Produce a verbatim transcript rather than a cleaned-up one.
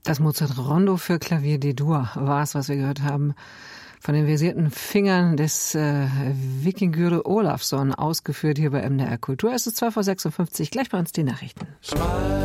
Das Mozart-Rondo für Klavier D-Dur war es, was wir gehört haben. Von den versierten Fingern des äh, Vikingur Olafsson ausgeführt hier bei M D R Kultur. Es ist zwölf Uhr sechsundfünfzig, gleich bei uns die Nachrichten.